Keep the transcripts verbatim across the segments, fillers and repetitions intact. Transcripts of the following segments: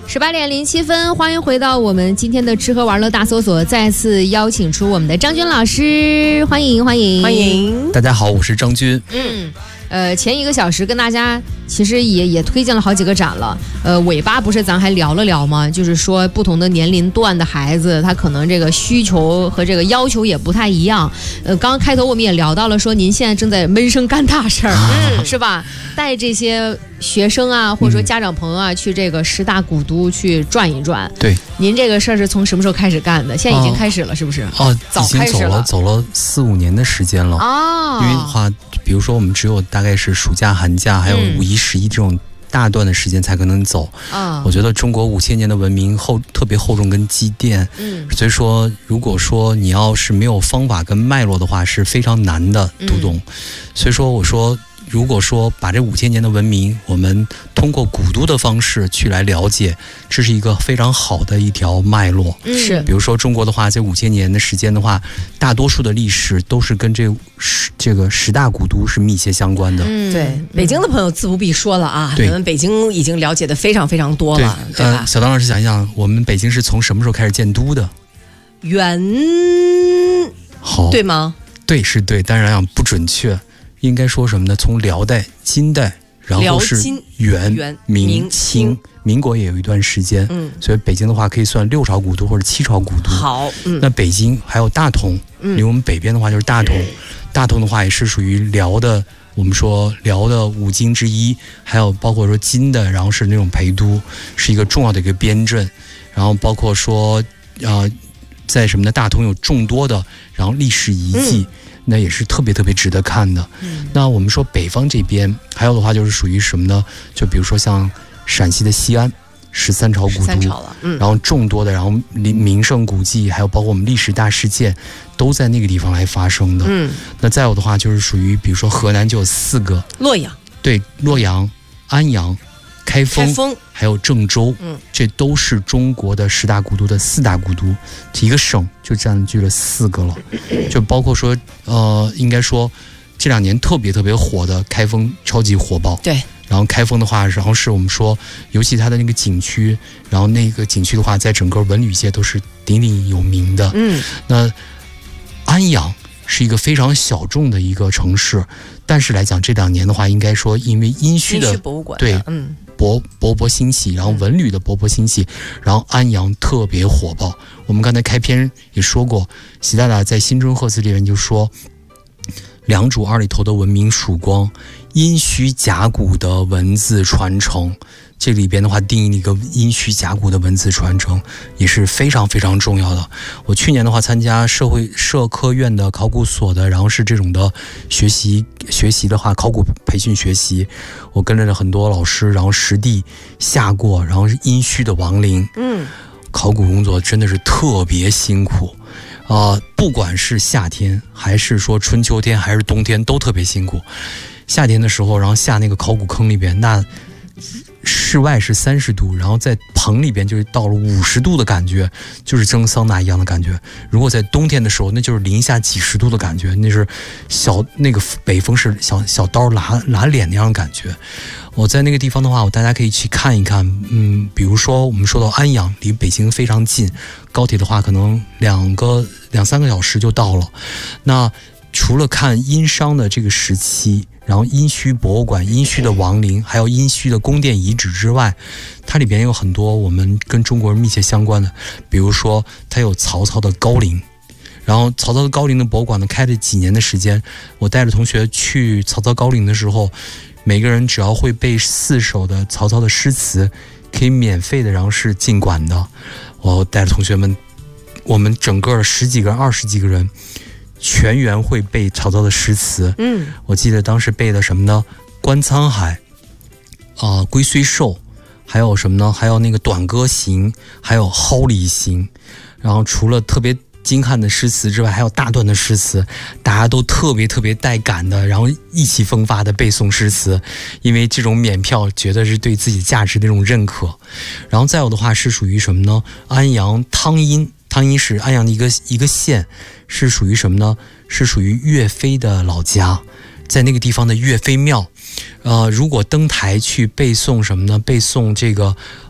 十八点零七分，欢迎回到我们今天的吃喝玩乐大搜索，再次邀请出我们的张军老师，欢迎欢迎欢迎！ 大家好，我是张军。 嗯。呃，前一个小时跟大家其实也也推荐了好几个展了。呃，尾巴不是咱还聊了聊吗？就是说不同的年龄段的孩子，他可能这个需求和这个要求也不太一样。呃，刚刚开头我们也聊到了，说您现在正在闷声干大事儿，嗯，是吧？带这些学生啊，或者说家长朋友啊，嗯、去这个十大古都去转一转。 对， 您这个事儿是从什么时候开始干的？现在已经开始了，是不是？ 哦， 早开始了， 已经走了，走了四五年的时间了。 哦， 因为的话，比如说我们只有大概是暑假、寒假，还有五一、十一这种大段的时间才可能走。嗯，我觉得中国五千年的文明厚特别厚重跟积淀，嗯，所以说如果说你要是没有方法跟脉络的话，是非常难的读懂。嗯、所以说我说。如果说把这五千年的文明，我们通过古都的方式去来了解，这是一个非常好的一条脉络。 是， 比如说中国的话，这五千年的时间的话，大多数的历史都是跟这十这个十大古都是密切相关的。 嗯，对，北京的朋友自不必说了啊，我们北京已经了解的非常非常多了， 对, 对吧？ 呃，小当老师想一想，我们北京是从什么时候开始建都的？ 元， 好， 对吗？ 对，是对，但是来讲不准确。应该说什么呢？从辽代、金代，然后是元、明、清，民国也有一段时间。嗯，所以北京的话可以算六朝古都或者七朝古都。 好，嗯， 那北京还有大同，嗯，离我们北边的话就是大同，嗯、大同的话也是属于辽的，我们说辽的五京之一，还有包括说金的，然后是那种陪都，是一个重要的一个边镇，然后包括说呃，在什么呢？大同有众多的然后历史遗迹。嗯，那也是特别特别值得看的。嗯，那我们说北方这边还有的话就是属于什么呢？就比如说像陕西的西安，十三朝古都，嗯、然后众多的，然后名胜古迹，还有包括我们历史大事件，都在那个地方来发生的。嗯，那再有的话就是属于，比如说河南就有四个， 洛阳， 对，洛阳、安阳、开封。 开封还有郑州，嗯，这都是中国的十大古都的四大古都，一个省就占据了四个了，就包括说，呃，应该说这两年特别特别火的开封超级火爆， 对。 然后开封的话，然后是我们说，尤其它的那个景区，然后那个景区的话，在整个文旅界都是鼎鼎有名的。嗯，那安阳是一个非常小众的一个城市，但是来讲这两年的话，应该说因为殷墟的博物馆， 对，嗯。勃勃勃兴起，然后文旅的勃勃兴起，然后安阳特别火爆。我们刚才开篇也说过，习大大在新春贺词里面就说，良渚二里头的文明曙光，殷墟甲骨的文字传承。这里边的话定义了一个殷墟甲骨的文字传承，也是非常非常重要的。我去年的话参加社会社科院的考古所的，然后是这种的学习学习的话，考古培训学习，我跟着很多老师，然后实地下过，然后是殷墟的亡灵，嗯，考古工作真的是特别辛苦。啊、呃，不管是夏天还是说春秋天还是冬天都特别辛苦。夏天的时候，然后下那个考古坑里边，那室外是三十度，然后在棚里边就是到了五十度的感觉，就是蒸桑拿一样的感觉。如果在冬天的时候，那就是零下几十度的感觉，那是小那个北风是小小刀拉拉脸那样的感觉。我在那个地方的话，我大家可以去看一看。嗯，比如说我们说到安阳，离北京非常近，高铁的话可能两个两三个小时就到了。那除了看殷商的这个时期，然后殷墟博物馆、殷墟的亡灵，还有殷墟的宫殿遗址之外，它里边有很多我们跟中国人密切相关的，比如说它有曹操的高陵，然后曹操的高陵的博物馆呢开了几年的时间，我带着同学去曹操高陵的时候，每个人只要会背四首的曹操的诗词，可以免费的然后是进馆的。我带着同学们，我们整个十几个人、二十几个人，全员会背曹操的诗词。嗯，我记得当时背的什么呢？观沧海，啊、呃，龟虽寿，还有什么呢？还有那个短歌行，还有蒿里行。然后除了特别精悍的诗词之外，还有大段的诗词，大家都特别特别带感的，然后意气风发的背诵诗词，因为这种免票觉得是对自己价值的一种认可。然后再有的话是属于什么呢？安阳汤阴，汤阴是安阳的一个一个县，是属于什么呢？是属于岳飞的老家，在那个地方的岳飞庙。呃，如果登台去背诵什么呢？背诵这个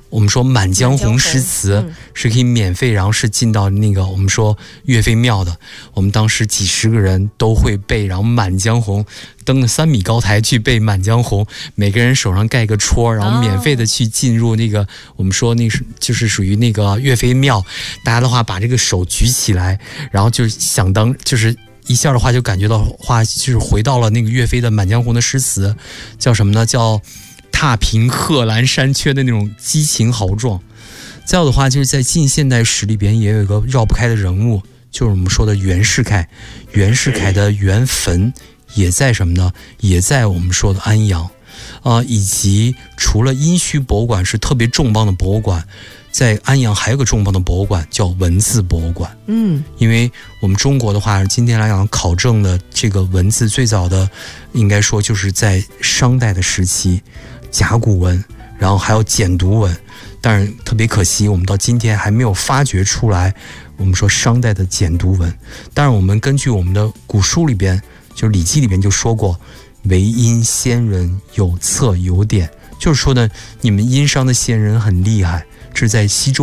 我们说《满江红》诗词、嗯、是可以免费，然后是进到那个我们说岳飞庙的。我们当时几十个人都会背，然后《满江红》登了三米高台去背《满江红》，每个人手上盖个戳，然后免费的去进入那个、哦、我们说那是就是属于那个岳飞庙。大家的话把这个手举起来，然后就想当就是一下的话就感觉到话就是回到了那个岳飞的《满江红》的诗词，叫什么呢？叫踏平贺兰山缺的那种激情豪壮。再有的话就是在近现代史里边也有一个绕不开的人物，就是我们说的袁世凯。袁世凯的原坟也在什么呢？也在我们说的安阳啊、呃，以及除了殷墟博物馆是特别重磅的博物馆，在安阳还有个重磅的博物馆叫文字博物馆。 嗯， 因为我们中国的话今天来讲考证的这个文字最早的应该说就是在商代的时期，甲骨文，然后还有简牍文，但是特别可惜我们到今天还没有发掘出来我们说商代的简牍文。当然我们根据我们的古书里边，就是《礼记》里边就说过，唯殷先人有策有典，就是说呢，你们殷商的先人很厉害，这是在西周